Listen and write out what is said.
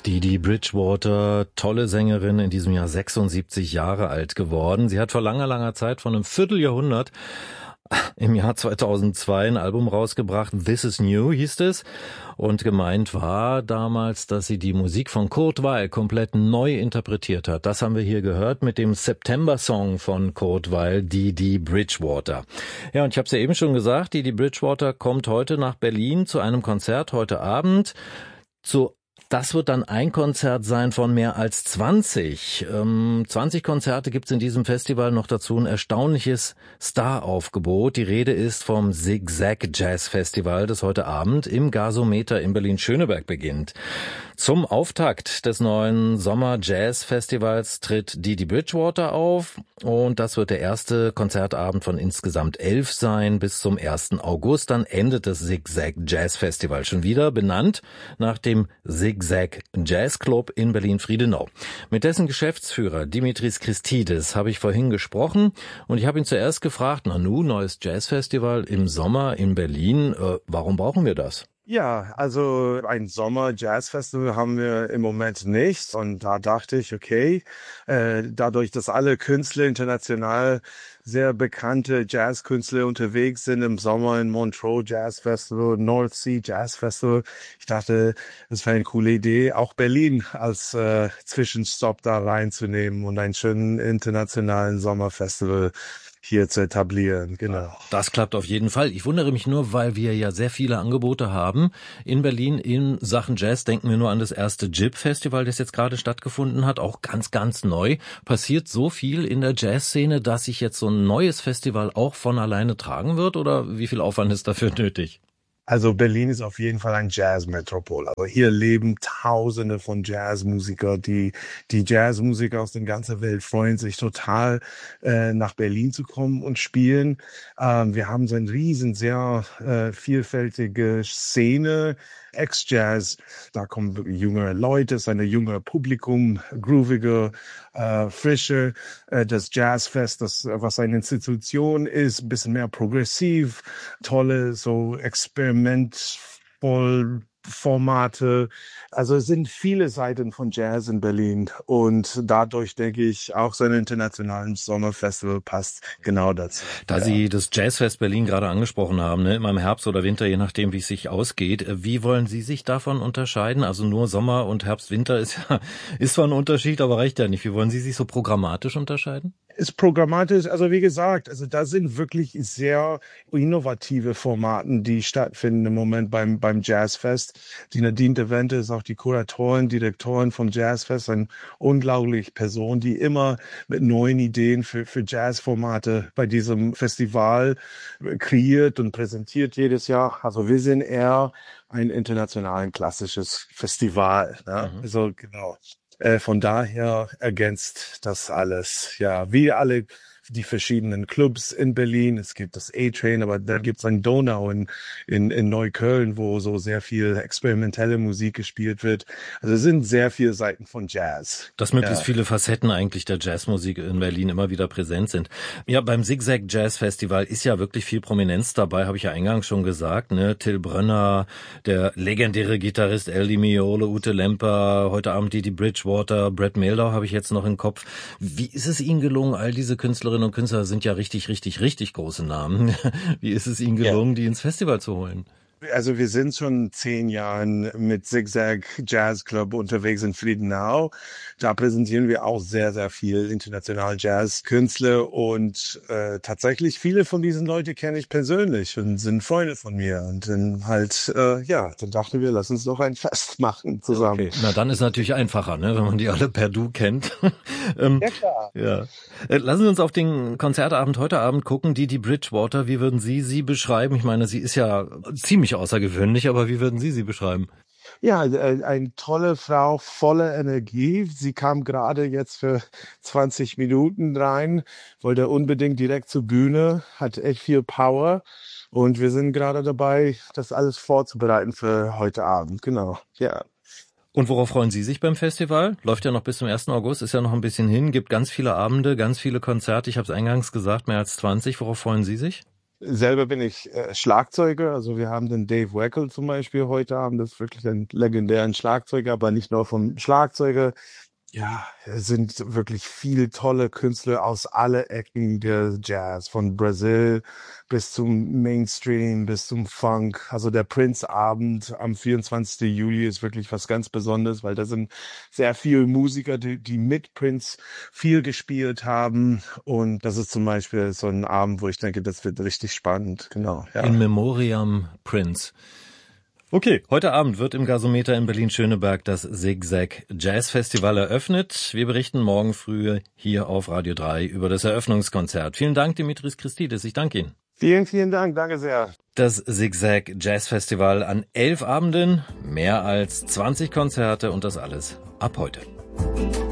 Dee Bridgewater, tolle Sängerin, in diesem Jahr 76 Jahre alt geworden. Sie hat vor langer, langer Zeit, von einem Vierteljahrhundert, im Jahr 2002 ein Album rausgebracht, This Is New hieß es. Und gemeint war damals, dass sie die Musik von Kurt Weill komplett neu interpretiert hat. Das haben wir hier gehört mit dem September-Song von Kurt Weill, Dee Bridgewater. Ja, und ich habe es ja eben schon gesagt, Dee Bridgewater kommt heute nach Berlin zu einem Konzert heute Abend. Das wird dann ein Konzert sein von mehr als 20. 20 Konzerte gibt's in diesem Festival, noch dazu ein erstaunliches Staraufgebot. Die Rede ist vom Zigzag Jazz Festival, das heute Abend im Gasometer in Berlin-Schöneberg beginnt. Zum Auftakt des neuen Sommer-Jazz-Festivals tritt Dee Bridgewater auf und das wird der erste Konzertabend von insgesamt 11 sein bis zum 1. August. Dann endet das Zigzag Jazz Festival, schon wieder benannt nach dem Zigzag Jazz Club in Berlin-Friedenau. Mit dessen Geschäftsführer Dimitris Christidis habe ich vorhin gesprochen und ich habe ihn zuerst gefragt, neues Jazzfestival im Sommer in Berlin, warum brauchen wir das? Ja, also ein Sommer-Jazz-Festival haben wir im Moment nicht. Und da dachte ich, okay, dadurch, dass alle Künstler international sehr bekannte Jazzkünstler unterwegs sind im Sommer in Montreux Jazz Festival, North Sea Jazz Festival, ich dachte, es wäre eine coole Idee, auch Berlin als Zwischenstopp da reinzunehmen und einen schönen internationalen Sommerfestival hier zu etablieren, genau. Das klappt auf jeden Fall. Ich wundere mich nur, weil wir ja sehr viele Angebote haben in Berlin in Sachen Jazz. Denken wir nur an das erste JIP-Festival, das jetzt gerade stattgefunden hat, auch ganz, ganz neu. Passiert so viel in der Jazzszene, dass sich jetzt so ein neues Festival auch von alleine tragen wird? Oder wie viel Aufwand ist dafür nötig? Also Berlin ist auf jeden Fall ein Jazzmetropol. Also hier leben Tausende von Jazzmusiker. Die Jazzmusiker aus der ganzen Welt freuen sich total, nach Berlin zu kommen und spielen. Wir haben so eine sehr vielfältige Szene. Ex-Jazz, da kommen junge Leute, es ist ein jüngeres Publikum, grooviger, frischer. Das Jazzfest, was eine Institution ist, ein bisschen mehr progressiv, tolle, so experimentvoll Formate. Also es sind viele Seiten von Jazz in Berlin und dadurch denke ich, auch so ein internationales Sommerfestival passt genau dazu. Da Sie das Jazzfest Berlin gerade angesprochen haben, ne, immer im Herbst oder Winter, je nachdem, wie es sich ausgeht. Wie wollen Sie sich davon unterscheiden? Also nur Sommer und Herbst, Winter ist zwar ein Unterschied, aber reicht ja nicht. Wie wollen Sie sich so programmatisch unterscheiden? Ist programmatisch, also wie gesagt, also da sind wirklich sehr innovative Formaten, die stattfinden im Moment beim Jazzfest. Die Nadine de Wente ist auch die Kuratorin, Direktorin vom Jazzfest, eine unglaubliche Person, die immer mit neuen Ideen für Jazzformate bei diesem Festival kreiert und präsentiert jedes Jahr. Also wir sind eher ein international klassisches Festival, ne? Mhm. Also genau. Von daher ergänzt das alles. Ja, wie alle die verschiedenen Clubs in Berlin. Es gibt das A-Train, aber da gibt's ein Donau in Neukölln, wo so sehr viel experimentelle Musik gespielt wird. Also es sind sehr viele Seiten von Jazz. Dass möglichst viele Facetten eigentlich der Jazzmusik in Berlin immer wieder präsent sind. Ja, beim Zigzag Jazz Festival ist ja wirklich viel Prominenz dabei, habe ich ja eingangs schon gesagt, ne? Till Brönner, der legendäre Gitarrist El Di Meola, Ute Lemper, heute Abend Dee Bridgewater, Brett Mehldau habe ich jetzt noch im Kopf. Wie ist es Ihnen gelungen, all diese Künstlerinnen und Künstler sind ja richtig große Namen. Wie ist es Ihnen gelungen, die ins Festival zu holen? Also wir sind schon 10 Jahren mit Zigzag Jazz Club unterwegs in Friedenau. Da präsentieren wir auch sehr, sehr viel internationale Jazzkünstler und tatsächlich viele von diesen Leuten kenne ich persönlich und sind Freunde von mir. Und dann dann dachten wir, lass uns doch ein Fest machen zusammen. Okay. Na, dann ist natürlich einfacher, ne, wenn man die alle per Du kennt. Ja, klar. Ja. Lassen Sie uns auf den Konzertabend heute Abend gucken. Dee Bridgewater, wie würden Sie beschreiben? Ich meine, sie ist ja ziemlich außergewöhnlich, aber wie würden Sie beschreiben? Ja, eine tolle Frau, voller Energie. Sie kam gerade jetzt für 20 Minuten rein, wollte unbedingt direkt zur Bühne, hat echt viel Power und wir sind gerade dabei, das alles vorzubereiten für heute Abend. Genau, ja. Und worauf freuen Sie sich beim Festival? Läuft ja noch bis zum 1. August, ist ja noch ein bisschen hin, gibt ganz viele Abende, ganz viele Konzerte. Ich habe es eingangs gesagt, mehr als 20. Worauf freuen Sie sich? Selber bin ich Schlagzeuger, also wir haben den Dave Weckl zum Beispiel heute Abend, das ist wirklich ein legendären Schlagzeuger, aber nicht nur vom Schlagzeuger. Ja, es sind wirklich viele tolle Künstler aus alle Ecken der Jazz, von Brasil bis zum Mainstream, bis zum Funk. Also der Prince-Abend am 24. Juli ist wirklich was ganz Besonderes, weil da sind sehr viele Musiker, die mit Prince viel gespielt haben. Und das ist zum Beispiel so ein Abend, wo ich denke, das wird richtig spannend. Genau, ja. In Memoriam Prince. Okay, heute Abend wird im Gasometer in Berlin-Schöneberg das Zigzag Jazz Festival eröffnet. Wir berichten morgen früh hier auf Radio 3 über das Eröffnungskonzert. Vielen Dank, Dimitris Christidis. Ich danke Ihnen. Vielen, vielen Dank. Danke sehr. Das Zigzag Jazz Festival an 11 Abenden, mehr als 20 Konzerte und das alles ab heute.